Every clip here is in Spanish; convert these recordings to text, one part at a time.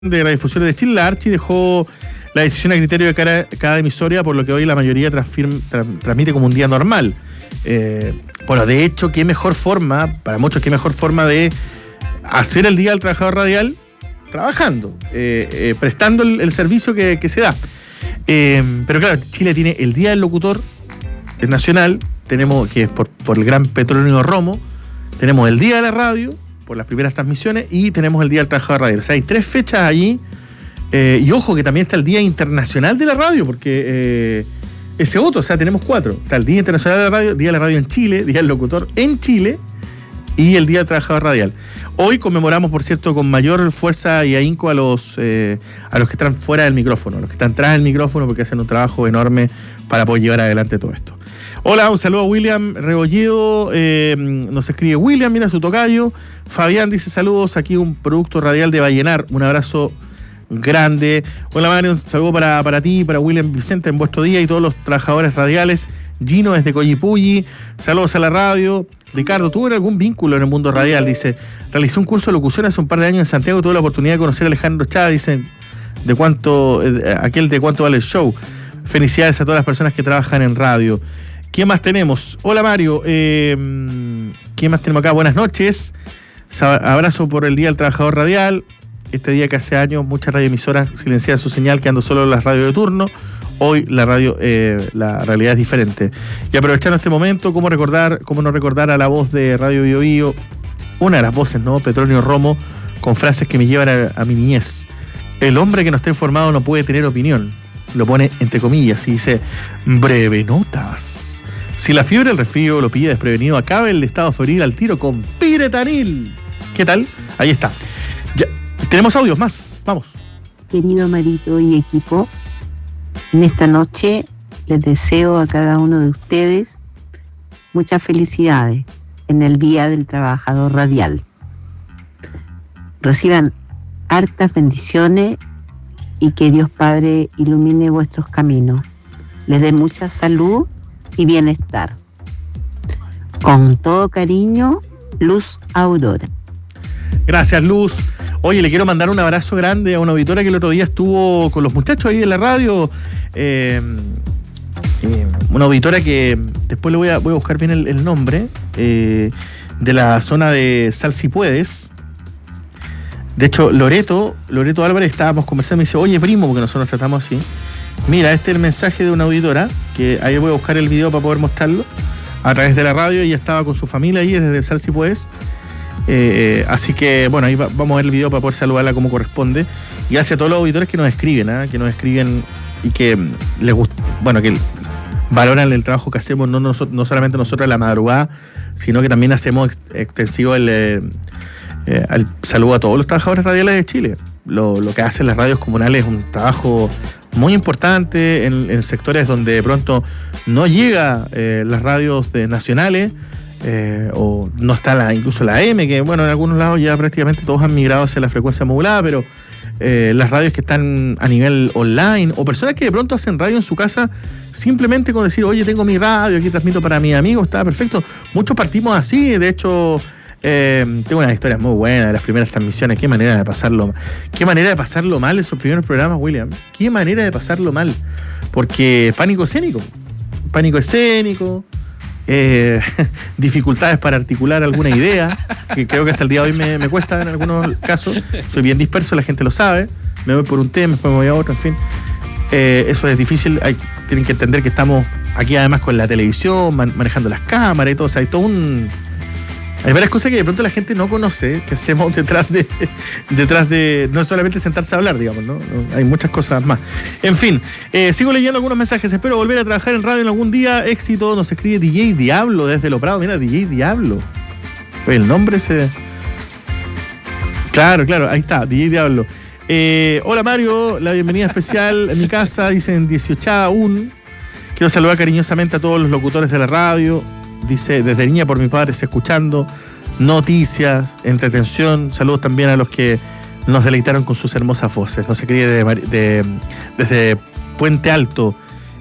de Radiodifusoras de Chile, la Archi dejó la decisión a criterio de cada emisora, por lo que hoy la mayoría transmite como un día normal. Bueno, de hecho, qué mejor forma, para muchos, qué mejor forma de hacer el Día del Trabajador Radial trabajando, prestando el servicio que se da. Pero claro, Chile tiene el Día del Locutor Nacional, tenemos que es por el gran Petronio Romo, tenemos el Día de la Radio, por las primeras transmisiones, y tenemos el Día del Trabajador Radial. O sea, hay 3 fechas allí, y ojo que también está el Día Internacional de la Radio, porque ese otro, o sea, tenemos 4. Está el Día Internacional de la Radio, Día de la Radio en Chile, Día del Locutor en Chile, y el Día del Trabajador Radial. Hoy conmemoramos, por cierto, con mayor fuerza y ahínco a los que están fuera del micrófono, a los que están tras del micrófono, porque hacen un trabajo enorme para poder llevar adelante todo esto. Hola, un saludo a William Rebolledo, nos escribe William, mira su tocayo. Fabián dice saludos, aquí un producto radial de Vallenar, un abrazo grande. Hola Mario, un saludo para ti, para William Vicente en vuestro día y todos los trabajadores radiales. Gino desde Coyipulli, saludos a la radio. Ricardo, ¿tuvo algún vínculo en el mundo radial? Dice, realicé un curso de locución hace un par de años en Santiago y tuve la oportunidad de conocer a Alejandro Chávez, dice, de cuánto vale el show. Felicidades a todas las personas que trabajan en radio. ¿Qué más tenemos? Hola Mario, ¿qué más tenemos acá? Buenas noches, abrazo por el Día del Trabajador Radial, este día que hace años muchas radioemisoras silenciaban su señal quedando solo las radios de turno, hoy la realidad es diferente. Y aprovechando este momento, ¿cómo no recordar a la voz de Radio Bio Bio, una de las voces, ¿no? Petronio Romo, con frases que me llevan a mi niñez. El hombre que no está informado no puede tener opinión, lo pone entre comillas y dice, breve notas. Si la fiebre del resfrío lo pilla desprevenido, acabe el estado febril al tiro con Piretanil. ¿Qué tal? Ahí está. Ya, tenemos audios más. Vamos. Querido Marito y equipo, en esta noche les deseo a cada uno de ustedes muchas felicidades en el Día del Trabajador Radial. Reciban hartas bendiciones y que Dios Padre ilumine vuestros caminos. Les dé mucha salud y bienestar. Con todo cariño, Luz Aurora. Gracias, Luz. Oye, le quiero mandar un abrazo grande a una auditora que el otro día estuvo con los muchachos ahí en la radio. Una auditora que después le voy a buscar bien el nombre, de la zona de Sal Si Puedes. De hecho, Loreto Álvarez, estábamos conversando y me dice, oye primo, porque nosotros nos tratamos así. Mira, este es el mensaje de una auditora, que ahí voy a buscar el video para poder mostrarlo, a través de la radio. Ella estaba con su familia ahí desde Sal Si Puedes. Así que, bueno, ahí vamos a ver el video para poder saludarla como corresponde. Y gracias a todos los auditores que nos escriben, y que les gusta, bueno, que valoran el trabajo que hacemos, no solamente nosotros en la madrugada, sino que también hacemos extensivo el saludo a todos los trabajadores radiales de Chile. Lo que hacen las radios comunales es un trabajo muy importante en sectores donde de pronto no llega las radios nacionales, o no está incluso la AM, que bueno, en algunos lados ya prácticamente todos han migrado hacia la frecuencia modulada, pero las radios que están a nivel online, o personas que de pronto hacen radio en su casa simplemente con decir, oye, tengo mi radio, aquí transmito para mis amigos, está perfecto. Muchos partimos así, de hecho. Tengo unas historias muy buenas de las primeras transmisiones. Qué manera de pasarlo mal esos primeros programas, William. Qué manera de pasarlo mal. Porque pánico escénico, dificultades para articular alguna idea, que creo que hasta el día de hoy me cuesta en algunos casos. Soy bien disperso, la gente lo sabe. Me voy por un tema, después me voy a otro, en fin. Eso es difícil. Tienen que entender que estamos aquí además con la televisión, manejando las cámaras y todo. O sea, hay varias cosas que de pronto la gente no conoce, que hacemos detrás de no solamente sentarse a hablar, digamos, ¿no? Hay muchas cosas más. En fin, sigo leyendo algunos mensajes. Espero volver a trabajar en radio en algún día. Éxito, nos escribe DJ Diablo desde Lo Prado. Mira, DJ Diablo. Oye, el nombre se... Claro, ahí está, DJ Diablo. Hola Mario, la bienvenida especial en mi casa, dicen 18A1. Quiero saludar cariñosamente a todos los locutores de la radio. Dice, desde niña por mis padres escuchando noticias, entretención. Saludos también a los que nos deleitaron con sus hermosas voces. Nos escribe desde Puente Alto,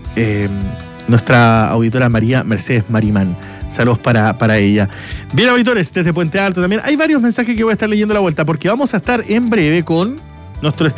nuestra auditora María Mercedes Marimán. Saludos para ella. Bien, auditores, desde Puente Alto también. Hay varios mensajes que voy a estar leyendo a la vuelta, porque vamos a estar en breve con nuestro